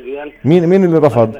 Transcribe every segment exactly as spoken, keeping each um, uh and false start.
ناديا. مين مين اللي رفض؟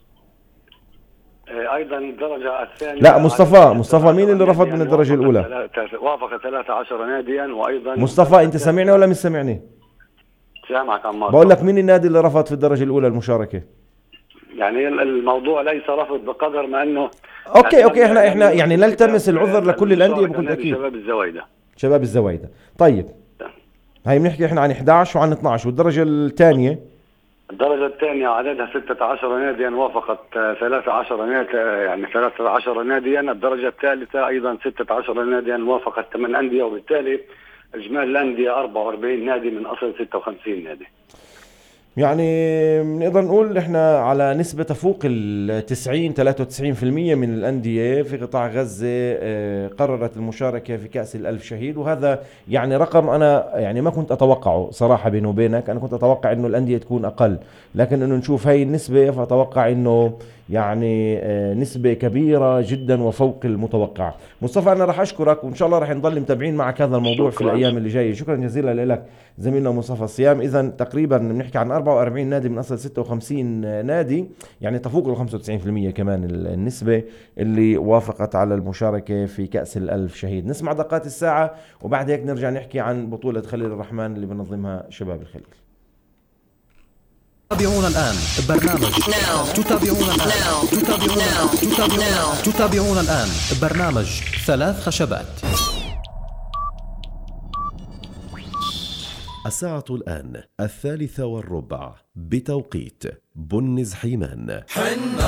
ايضا الدرجه الثانيه لا مصطفى مصطفى مين اللي رفض من الدرجه الاولى؟ وافق ثلاثة عشر ناديا. وايضا مصطفى انت سامعني ولا مش سامعني؟ سامعك عمار. بقول لك مين النادي اللي رفض في الدرجه الاولى المشاركه؟ يعني الموضوع ليس رفض بقدر ما انه اوكي اوكي احنا احنا يعني نلتمس العذر لكل الانديه بكل تاكيد. شباب الزوايده شباب الزوايده. طيب هاي بنحكي احنا عن إحدى عشر وعن اثني عشر. والدرجه الثانيه الدرجة الثانية عددها ستة عشر ناديا وافقت ثلاثة عشر ناديا، يعني ثلاثة عشر ناديا. الدرجة الثالثة أيضا ستة عشر ناديا وافقت ثمان أندية، وبالتالي إجمالي الأندية أربعة وأربعين نادي من أصل ستة وخمسين نادي. يعني بنقدر نقول احنا على نسبة تفوق ال تسعين ثلاثة وتسعين بالمئة من الأندية في قطاع غزة قررت المشاركة في كأس الألف شهيد، وهذا يعني رقم أنا يعني ما كنت أتوقعه صراحة بيني وبينك. أنا كنت أتوقع إنه الأندية تكون أقل، لكن إنه نشوف هاي النسبة فأتوقع إنه يعني نسبة كبيرة جدا وفوق المتوقع. مصطفى أنا راح أشكرك، وإن شاء الله راح نضل متابعين معك هذا الموضوع في الأيام اللي جاية. شكرا جزيلا لك زميلنا مصطفى الصيام. إذا تقريبا بنحكي عن أربعة وأربعين نادي من أصل ستة وخمسين نادي، يعني تفوق ال خمسة وتسعين بالمئة كمان النسبة اللي وافقت على المشاركة في كأس الألف شهيد. نسمع دقات الساعة وبعد هيك نرجع نحكي عن بطولة خليل الرحمن اللي بنظمها شباب الخليل. تتابعون الآن برنامج تتابعون الآن تتابعون تتابعون تتابعون الآن برنامج ثلاث خشبات. الساعة الآن الثالثة والربع بتوقيت بنز حيمان.